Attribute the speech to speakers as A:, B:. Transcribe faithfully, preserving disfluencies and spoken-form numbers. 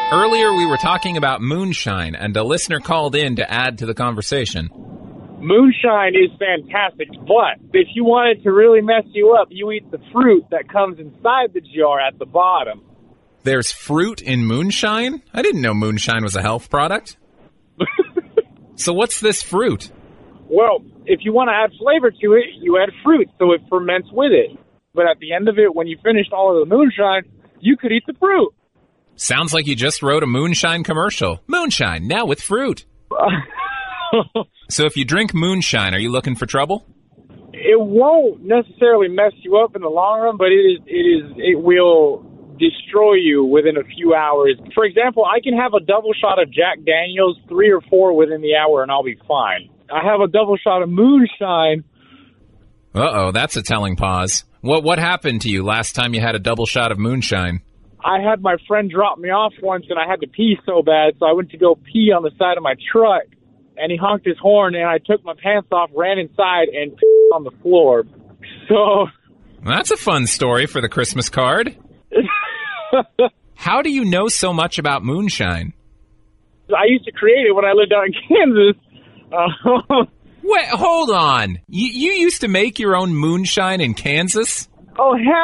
A: Earlier we were talking about moonshine, and a listener called in to add to the conversation.
B: Moonshine is fantastic, but if you want it to really mess you up, you eat the fruit that comes inside the jar at the bottom.
A: There's fruit in moonshine? I didn't know moonshine was a health product. So what's this fruit?
B: Well, if you want to add flavor to it, you add fruit, so it ferments with it. But at the end of it, when you finished all of the moonshine, you could eat the fruit.
A: Sounds like you just wrote a moonshine commercial. Moonshine, now with fruit. So if you drink moonshine, are you looking for trouble?
B: It won't necessarily mess you up in the long run, but it is it is it will destroy you within a few hours. For example, I can have a double shot of Jack Daniels, three or four within the hour, and I'll be fine. I have a double shot of moonshine.
A: Uh-oh, that's a telling pause. What what happened to you last time you had a double shot of moonshine?
B: I had my friend drop me off once, and I had to pee so bad, so I went to go pee on the side of my truck, and he honked his horn, and I took my pants off, ran inside, and peed on the floor. So
A: that's a fun story for the Christmas card. How do you know so much about moonshine?
B: I used to create it when I lived out in Kansas. Uh,
A: Wait, hold on. You, you used to make your own moonshine in Kansas?
B: oh, hell